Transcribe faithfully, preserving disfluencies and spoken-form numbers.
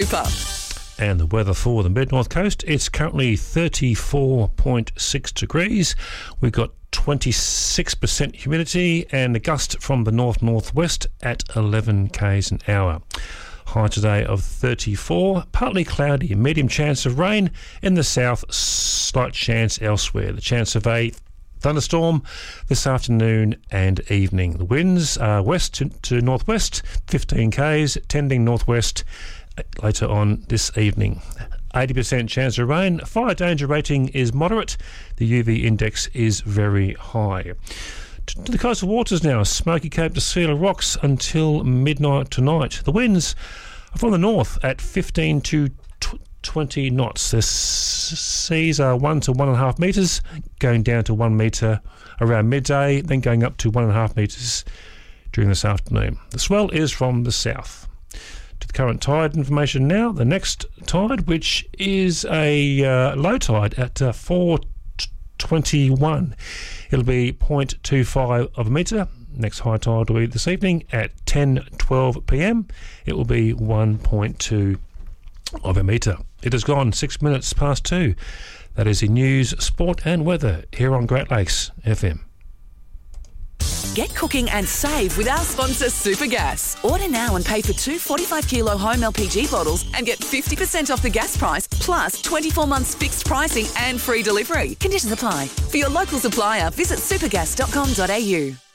Super. And the weather for the mid-north coast, it's currently thirty-four point six degrees. We've got twenty-six percent humidity and a gust from the north-northwest at eleven k's an hour. High today of thirty-four, partly cloudy, medium chance of rain in the south, slight chance elsewhere. The chance of a thunderstorm this afternoon and evening. The winds are west to, to northwest, fifteen k's, tending northwest later on this evening. eighty percent chance of rain. Fire danger rating is moderate. The U V index is very high. To the coastal waters now, Smoky Cape to Sealer Rocks until midnight tonight. The winds are from the north at fifteen to twenty knots. The seas are one to one and a half metres, going down to one metre around midday, then going up to one and a half metres during this afternoon. The swell is from the south. To the current tide information now. The next tide, which is a uh, low tide at uh, four twenty-one. It'll be zero point two five of a metre. Next high tide will be this evening at ten twelve p.m. It will be one point two of a metre. It has gone six minutes past two. That is the news, sport and weather here on Great Lakes F M. Get cooking and save with our sponsor Supergas. Order now and pay for two forty-five kilo home L P G bottles and get fifty percent off the gas price plus twenty-four months fixed pricing and free delivery. Conditions apply. For your local supplier, visit supergas dot com dot a u.